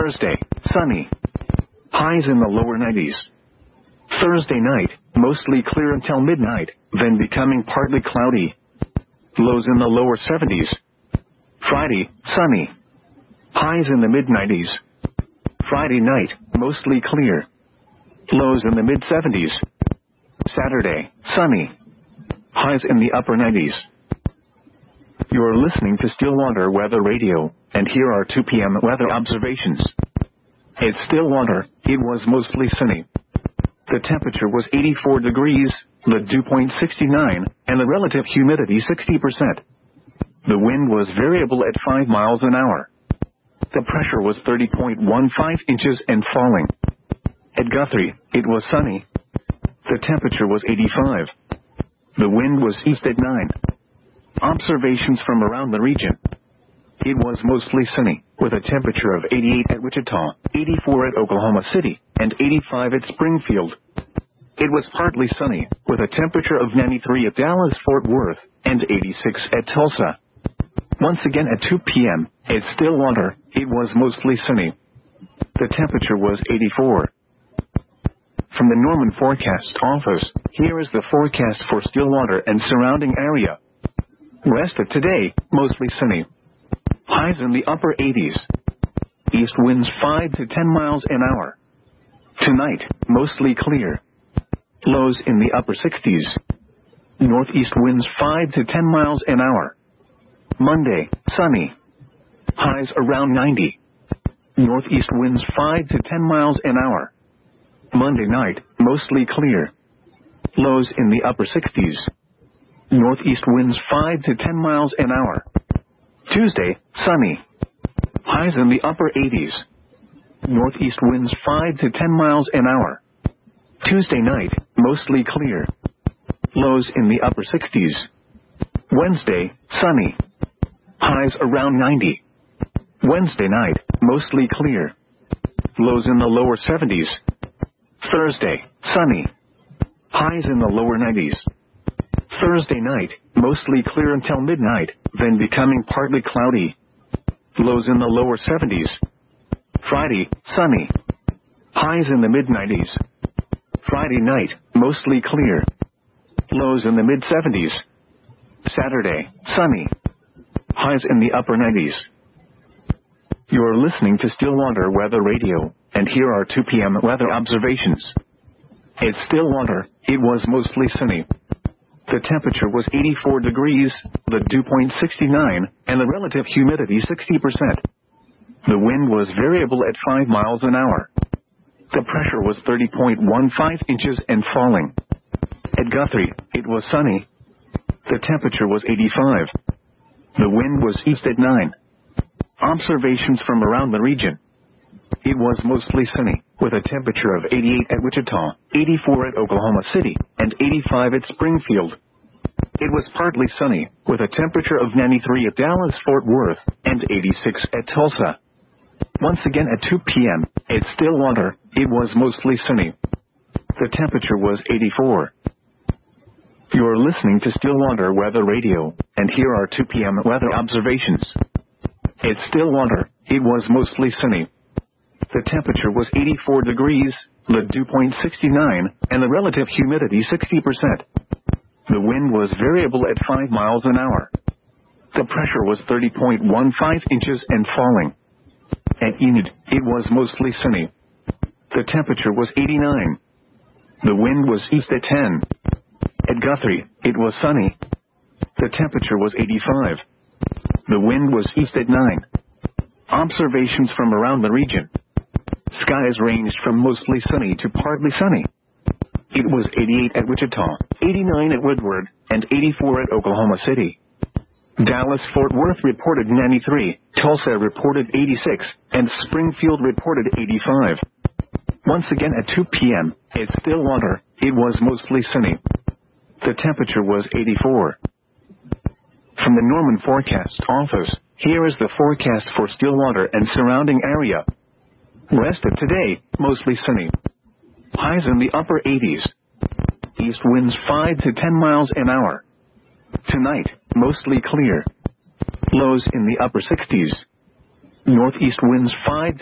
Thursday, sunny. Highs in the lower 90s. Thursday night, mostly clear until midnight, then becoming partly cloudy. Lows in the lower 70s. Friday, sunny. Highs in the mid-90s. Friday night, mostly clear. Lows in the mid-70s. Saturday, sunny. Highs in the upper 90s. You are listening to Stillwater Weather Radio, and here are 2 p.m. weather observations. At Stillwater, it was mostly sunny. The temperature was 84 degrees, the dew point 69, and the relative humidity 60%. The wind was variable at 5 miles an hour. The pressure was 30.15 inches and falling. At Guthrie, it was sunny. The temperature was 85. The wind was east at 9. Observations from around the region. It was mostly sunny, with a temperature of 88 at Wichita, 84 at Oklahoma City, and 85 at Springfield. It was partly sunny, with a temperature of 93 at Dallas-Fort Worth, and 86 at Tulsa. Once again at 2 p.m., at Stillwater, it was mostly sunny. The temperature was 84. From the Norman Forecast Office, here is the forecast for Stillwater and surrounding area. Rest of today, mostly sunny. Highs in the upper 80s. East winds 5 to 10 miles an hour. Tonight, mostly clear. Lows in the upper 60s. Northeast winds 5 to 10 miles an hour. Monday, sunny. Highs around 90. Northeast winds 5 to 10 miles an hour. Monday night, mostly clear. Lows in the upper 60s. Northeast winds 5 to 10 miles an hour. Tuesday, sunny. Highs in the upper 80s. Northeast winds 5 to 10 miles an hour. Tuesday night, mostly clear. Lows in the upper 60s. Wednesday, sunny. Highs around 90. Wednesday night, mostly clear. Lows in the lower 70s. Thursday, sunny. Highs in the lower 90s. Thursday night, mostly clear until midnight, then becoming partly cloudy. Lows in the lower 70s. Friday, sunny. Highs in the mid-90s. Friday night, mostly clear. Lows in the mid-70s. Saturday, sunny. Highs in the upper 90s. You are listening to Stillwater Weather Radio, and here are 2 p.m. weather observations. At Stillwater, it was mostly sunny. The temperature was 84 degrees, the dew point 69, and the relative humidity 60%. The wind was variable at 5 miles an hour. The pressure was 30.15 inches and falling. At Guthrie, it was sunny. The temperature was 85. The wind was east at 9. Observations from around the region. It was mostly sunny, with a temperature of 88 at Wichita, 84 at Oklahoma City, and 85 at Springfield. It was partly sunny, with a temperature of 93 at Dallas-Fort Worth, and 86 at Tulsa. Once again at 2 p.m., at Stillwater, it was mostly sunny. The temperature was 84. You are listening to Stillwater Weather Radio, and here are 2 p.m. weather observations. At Stillwater, it was mostly sunny. The temperature was 84 degrees, the dew point 69, and the relative humidity 60%. The wind was variable at 5 miles an hour. The pressure was 30.15 inches and falling. At Enid, it was mostly sunny. The temperature was 89. The wind was east at 10. At Guthrie, it was sunny. The temperature was 85. The wind was east at 9. Observations from around the region. Skies ranged from mostly sunny to partly sunny. It was 88 at Wichita, 89 at Woodward, and 84 at Oklahoma City. Dallas-Fort Worth reported 93, Tulsa reported 86, and Springfield reported 85. Once again at 2 p.m., at Stillwater, it was mostly sunny. The temperature was 84. From the Norman Forecast Office, here is the forecast for Stillwater and surrounding area. Rest of today, mostly sunny. Highs in the upper 80s. East winds 5 to 10 miles an hour. Tonight, mostly clear. Lows in the upper 60s. Northeast winds 5 to